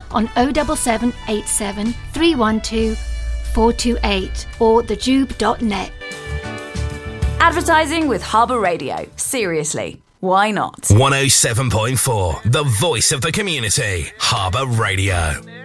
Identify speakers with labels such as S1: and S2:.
S1: on 07787 312 428 or thejube.net.
S2: Advertising with Harbour Radio. Seriously, why not?
S3: 107.4, the voice of the community. Harbour Radio.